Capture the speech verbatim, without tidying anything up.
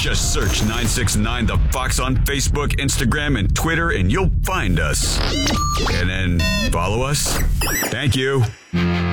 Just search nine six nine The Fox on Facebook, Instagram, and Twitter, and you'll find us. And then follow us. Thank you.